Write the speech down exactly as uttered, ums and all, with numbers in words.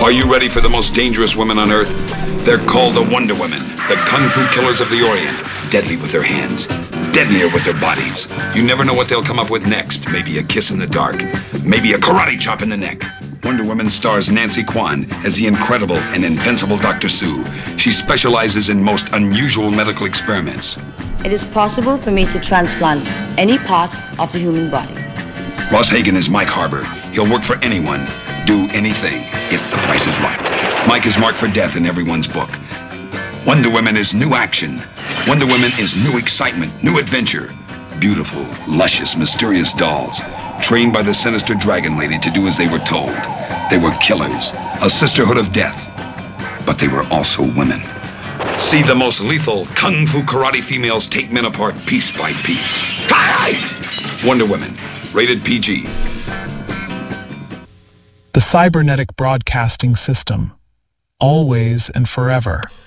Are you ready for the most dangerous women on Earth? They're called the Wonder Women, the Kung Fu killers of the Orient. Deadly with their hands, deadlier with their bodies. You never know what they'll come up with next. Maybe a kiss in the dark, maybe a karate chop in the neck. Wonder Woman stars Nancy Kwan as the incredible and invincible Doctor Sue. She specializes in most unusual medical experiments. It is possible for me to transplant any part of the human body. Ross Hagen is Mike Harbour. He'll work for anyone, do anything, if the price is right. Mike is marked for death in everyone's book. Wonder Woman is new action. Wonder Woman is new excitement, new adventure. Beautiful, luscious, mysterious dolls, trained by the sinister Dragon Lady to do as they were told. They were killers, a sisterhood of death, but they were also women. See the most lethal Kung Fu karate females take men apart piece by piece. Wonder Woman, rated P G. The Cybernetic Broadcasting System, always and forever.